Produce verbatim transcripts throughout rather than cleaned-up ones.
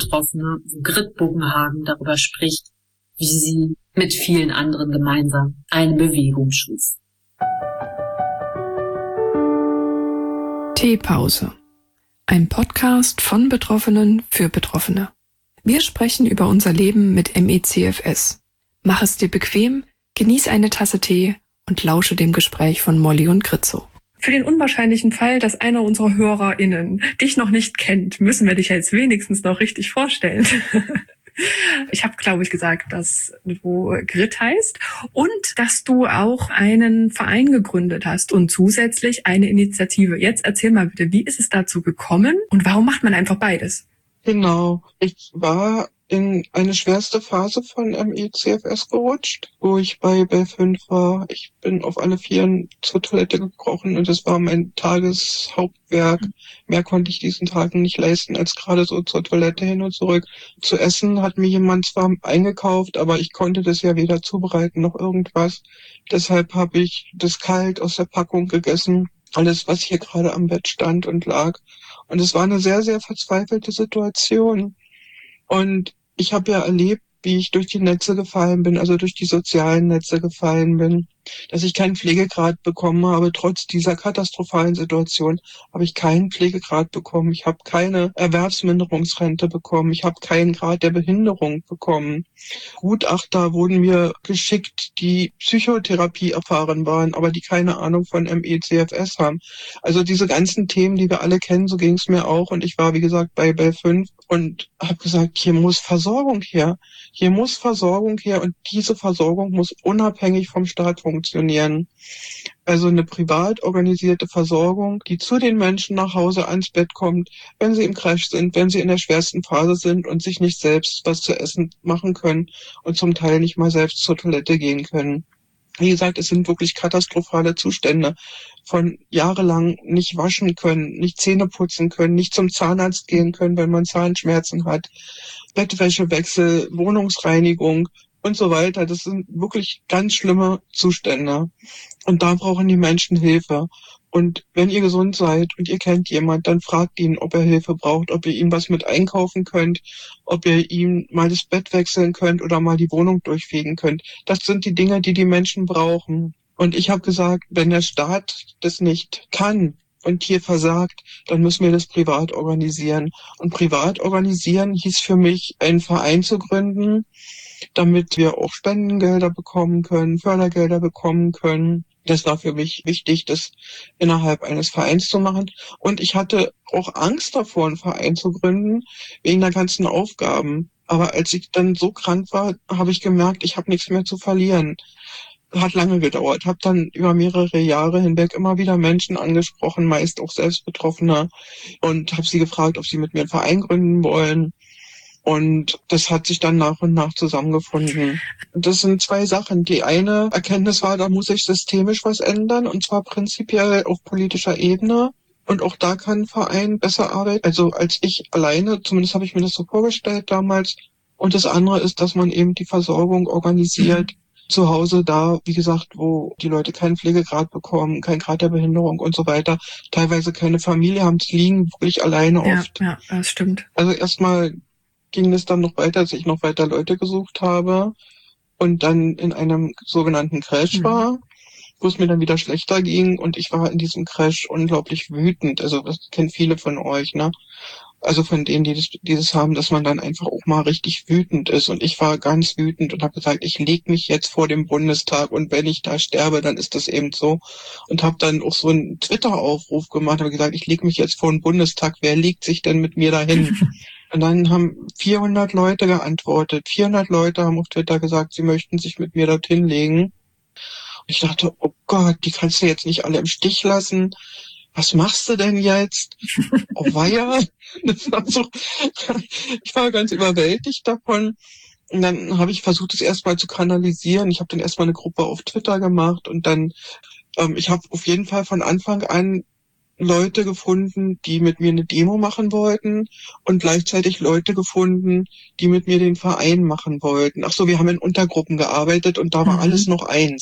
Betroffene, wo Grit Bugenhagen darüber spricht, wie sie mit vielen anderen gemeinsam eine Bewegung schuf. Teepause. Ein Podcast von Betroffenen für Betroffene. Wir sprechen über unser Leben mit M E C F S. Mach es dir bequem, genieß eine Tasse Tee und lausche dem Gespräch von Molly und Gritzo. Für den unwahrscheinlichen Fall, dass einer unserer HörerInnen dich noch nicht kennt, müssen wir dich jetzt wenigstens noch richtig vorstellen. Ich habe, glaube ich, gesagt, dass du Grit heißt und dass du auch einen Verein gegründet hast und zusätzlich eine Initiative. Jetzt erzähl mal bitte, wie ist es dazu gekommen und warum macht man einfach beides? Genau, ich war in eine schwerste Phase von M E C F S gerutscht, wo ich bei B fünf war. Ich bin auf alle Vieren zur Toilette gekrochen und das war mein Tageshauptwerk. Mehr konnte ich diesen Tagen nicht leisten, als gerade so zur Toilette hin und zurück. Zu essen hat mir jemand zwar eingekauft, aber ich konnte das ja weder zubereiten noch irgendwas. Deshalb habe ich das kalt aus der Packung gegessen. Alles, was hier gerade am Bett stand und lag. Und es war eine sehr, sehr verzweifelte Situation. Und ich habe ja erlebt, wie ich durch die Netze gefallen bin, also durch die sozialen Netze gefallen bin, dass ich keinen Pflegegrad bekommen habe. Trotz dieser katastrophalen Situation habe ich keinen Pflegegrad bekommen. Ich habe keine Erwerbsminderungsrente bekommen. Ich habe keinen Grad der Behinderung bekommen. Gutachter wurden mir geschickt, die Psychotherapie erfahren waren, aber die keine Ahnung von M E C F S haben. Also diese ganzen Themen, die wir alle kennen, so ging es mir auch. Und ich war, wie gesagt, bei B fünf und habe gesagt, hier muss Versorgung her. Hier muss Versorgung her und diese Versorgung muss unabhängig vom Staat funktionieren. Also eine privat organisierte Versorgung, die zu den Menschen nach Hause ans Bett kommt, wenn sie im Crash sind, wenn sie in der schwersten Phase sind und sich nicht selbst was zu essen machen können und zum Teil nicht mal selbst zur Toilette gehen können. Wie gesagt, es sind wirklich katastrophale Zustände. Von jahrelang nicht waschen können, nicht Zähne putzen können, nicht zum Zahnarzt gehen können, wenn man Zahnschmerzen hat, Bettwäschewechsel, Wohnungsreinigung und so weiter. Das sind wirklich ganz schlimme Zustände. Und da brauchen die Menschen Hilfe. Und wenn ihr gesund seid und ihr kennt jemand, dann fragt ihn, ob er Hilfe braucht, ob ihr ihm was mit einkaufen könnt, ob ihr ihm mal das Bett wechseln könnt oder mal die Wohnung durchfegen könnt. Das sind die Dinge, die die Menschen brauchen. Und ich habe gesagt, wenn der Staat das nicht kann und hier versagt, dann müssen wir das privat organisieren. Und privat organisieren hieß für mich, einen Verein zu gründen, damit wir auch Spendengelder bekommen können, Fördergelder bekommen können. Das war für mich wichtig, das innerhalb eines Vereins zu machen. Und ich hatte auch Angst davor, einen Verein zu gründen, wegen der ganzen Aufgaben. Aber als ich dann so krank war, habe ich gemerkt, ich habe nichts mehr zu verlieren. Hat lange gedauert, habe dann über mehrere Jahre hinweg immer wieder Menschen angesprochen, meist auch selbst Betroffene, und habe sie gefragt, ob sie mit mir einen Verein gründen wollen. Und das hat sich dann nach und nach zusammengefunden. Das sind zwei Sachen. Die eine Erkenntnis war, da muss sich systemisch was ändern, und zwar prinzipiell auf politischer Ebene. Und auch da kann ein Verein besser arbeiten, also als ich alleine, zumindest habe ich mir das so vorgestellt damals. Und das andere ist, dass man eben die Versorgung organisiert. Mhm. Zu Hause da, wie gesagt, wo die Leute keinen Pflegegrad bekommen, keinen Grad der Behinderung und so weiter, teilweise keine Familie haben, die liegen wirklich alleine oft. Ja, ja, das stimmt. Also erstmal ging es dann noch weiter, dass ich noch weiter Leute gesucht habe und dann in einem sogenannten Crash mhm. war, wo es mir dann wieder schlechter ging, und ich war in diesem Crash unglaublich wütend. Also das kennen viele von euch, ne? Also von denen, die das, dieses haben, dass man dann einfach auch mal richtig wütend ist. Und ich war ganz wütend und habe gesagt, ich leg mich jetzt vor dem Bundestag, und wenn ich da sterbe, dann ist das eben so. Und habe dann auch so einen Twitter-Aufruf gemacht, habe gesagt, ich leg mich jetzt vor den Bundestag, wer legt sich denn mit mir dahin? Und dann haben vierhundert Leute geantwortet. vierhundert Leute haben auf Twitter gesagt, sie möchten sich mit mir dorthin legen. Und ich dachte, oh Gott, die kannst du jetzt nicht alle im Stich lassen. Was machst du denn jetzt? Oh weia. Das war so, ich war ganz überwältigt davon. Und dann habe ich versucht, es erstmal zu kanalisieren. Ich habe dann erstmal eine Gruppe auf Twitter gemacht, und dann, ähm, ich habe auf jeden Fall von Anfang an Leute gefunden, die mit mir eine Demo machen wollten, und gleichzeitig Leute gefunden, die mit mir den Verein machen wollten. Ach so, wir haben in Untergruppen gearbeitet, und da war mhm. alles noch eins.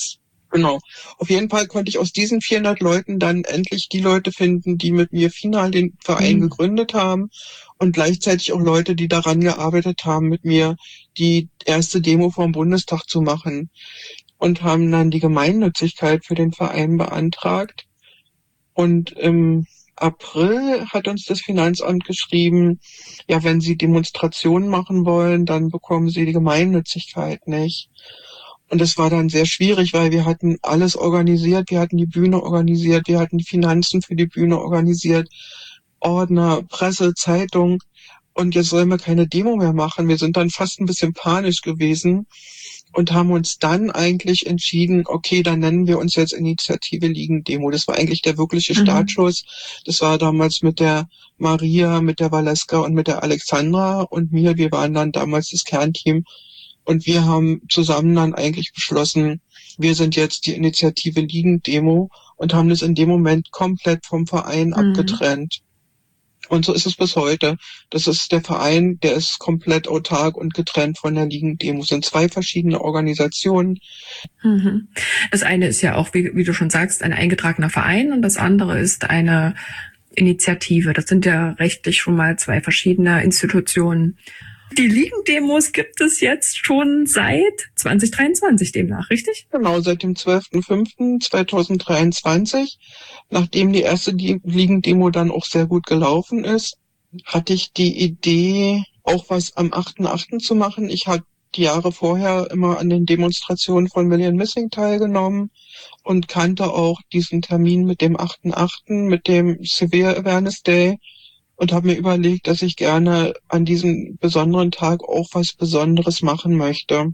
Genau. Auf jeden Fall konnte ich aus diesen vierhundert Leuten dann endlich die Leute finden, die mit mir final den Verein mhm. gegründet haben und gleichzeitig auch Leute, die daran gearbeitet haben, mit mir die erste Demo vom Bundestag zu machen und haben dann die Gemeinnützigkeit für den Verein beantragt. Und im April hat uns das Finanzamt geschrieben, ja, wenn Sie Demonstrationen machen wollen, dann bekommen Sie die Gemeinnützigkeit nicht. Und das war dann sehr schwierig, weil wir hatten alles organisiert, wir hatten die Bühne organisiert, wir hatten die Finanzen für die Bühne organisiert, Ordner, Presse, Zeitung. Und jetzt sollen wir keine Demo mehr machen. Wir sind dann fast ein bisschen panisch gewesen und haben uns dann eigentlich entschieden, okay, dann nennen wir uns jetzt Initiative Liegen-Demo. Das war eigentlich der wirkliche mhm. Startschuss. Das war damals mit der Maria, mit der Valeska und mit der Alexandra und mir. Wir waren dann damals das Kernteam. Und wir haben zusammen dann eigentlich beschlossen, wir sind jetzt die Initiative Liegen-Demo und haben das in dem Moment komplett vom Verein mhm. abgetrennt. Und so ist es bis heute. Das ist der Verein, der ist komplett autark und getrennt von der Liegen-Demo. Es sind zwei verschiedene Organisationen. Mhm. Das eine ist ja auch, wie, wie du schon sagst, ein eingetragener Verein und das andere ist eine Initiative. Das sind ja rechtlich schon mal zwei verschiedene Institutionen. Die Liegen-Demos gibt es jetzt schon seit zwanzig dreiundzwanzig demnach, richtig? Genau, seit dem zwölften fünften zweitausenddreiundzwanzig. Nachdem die erste Liegen-Demo dann auch sehr gut gelaufen ist, hatte ich die Idee, auch was am achten achten zu machen. Ich hatte die Jahre vorher immer an den Demonstrationen von Million Missing teilgenommen und kannte auch diesen Termin mit dem achten achten, mit dem Severe Awareness Day. Und habe mir überlegt, dass ich gerne an diesem besonderen Tag auch was Besonderes machen möchte.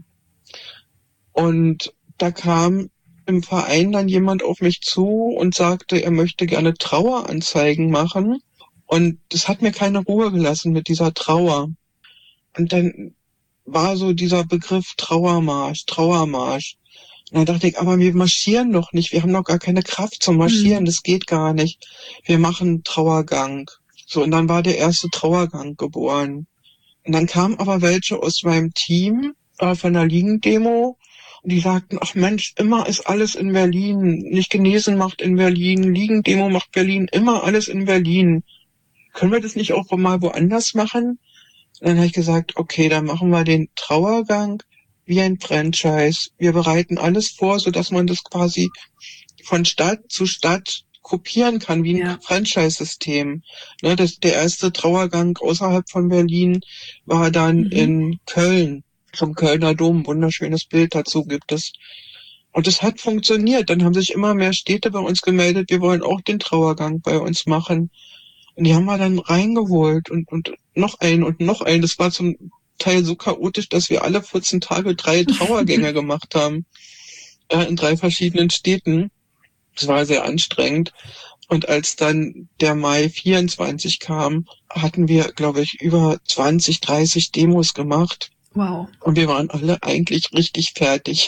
Und da kam im Verein dann jemand auf mich zu und sagte, er möchte gerne Traueranzeigen machen. Und das hat mir keine Ruhe gelassen mit dieser Trauer. Und dann war so dieser Begriff Trauermarsch, Trauermarsch. Und dann dachte ich, aber wir marschieren doch nicht, wir haben noch gar keine Kraft zum Marschieren, mhm. das geht gar nicht. Wir machen Trauergang. So, und dann war der erste Trauergang geboren. Und dann kamen aber welche aus meinem Team äh, von der Liegen-Demo und die sagten, ach Mensch, immer ist alles in Berlin. Nicht genesen macht in Berlin, Liegen-Demo macht Berlin, immer alles in Berlin. Können wir das nicht auch mal woanders machen? Und dann habe ich gesagt, okay, dann machen wir den Trauergang wie ein Franchise. Wir bereiten alles vor, sodass man das quasi von Stadt zu Stadt kopieren kann, wie ein ja. Franchise-System. Ne, das, der erste Trauergang außerhalb von Berlin war dann mhm. in Köln, zum Kölner Dom. Wunderschönes Bild dazu gibt es. Und es hat funktioniert. Dann haben sich immer mehr Städte bei uns gemeldet, wir wollen auch den Trauergang bei uns machen. Und die haben wir dann reingeholt und, und noch einen und noch einen. Das war zum Teil so chaotisch, dass wir alle vierzehn Tage drei Trauergänge gemacht haben. Äh, in drei verschiedenen Städten. Das war sehr anstrengend. Und als dann der Mai vierundzwanzig kam, hatten wir, glaube ich, über zwanzig, dreißig Demos gemacht. Wow. Und wir waren alle eigentlich richtig fertig.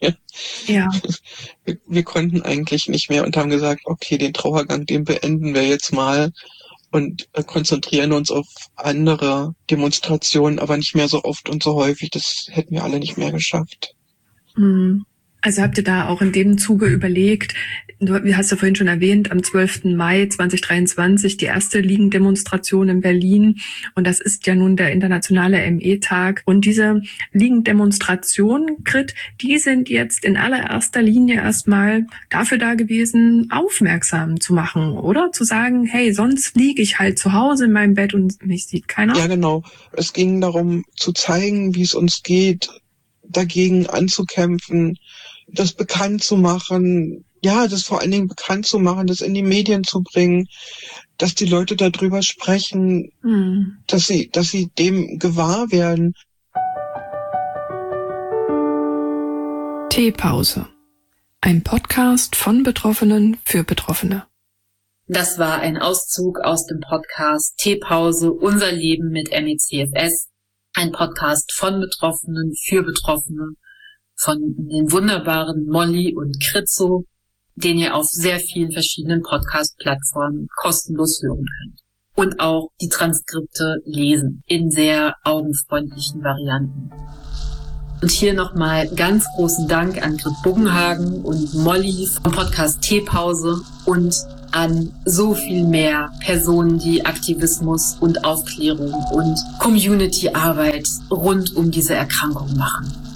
Ja. Wir, wir konnten eigentlich nicht mehr und haben gesagt, okay, den Trauergang, den beenden wir jetzt mal und konzentrieren uns auf andere Demonstrationen, aber nicht mehr so oft und so häufig. Das hätten wir alle nicht mehr geschafft. Mhm. Also habt ihr da auch in dem Zuge überlegt, du hast ja vorhin schon erwähnt, am zwölften Mai zweitausenddreiundzwanzig die erste Liegen-Demonstration in Berlin und das ist ja nun der internationale M E-Tag und diese Liegen-Demonstrationen, Grit, die sind jetzt in allererster Linie erstmal dafür da gewesen, aufmerksam zu machen, oder? Zu sagen, hey, sonst liege ich halt zu Hause in meinem Bett und mich sieht keiner. Ja, genau. Es ging darum zu zeigen, wie es uns geht, dagegen anzukämpfen, das bekannt zu machen, ja, das vor allen Dingen bekannt zu machen, das in die Medien zu bringen, dass die Leute darüber sprechen, mhm. dass sie, dass sie dem gewahr werden. Teepause. Ein Podcast von Betroffenen für Betroffene. Das war ein Auszug aus dem Podcast Teepause, unser Leben mit M E C F S. Ein Podcast von Betroffenen für Betroffene, von den wunderbaren Molly und Kritzo, den ihr auf sehr vielen verschiedenen Podcast-Plattformen kostenlos hören könnt. Und auch die Transkripte lesen in sehr augenfreundlichen Varianten. Und hier nochmal ganz großen Dank an Grit Buggenhagen und Molly vom Podcast Teepause und an so viel mehr Personen, die Aktivismus und Aufklärung und Community-Arbeit rund um diese Erkrankung machen.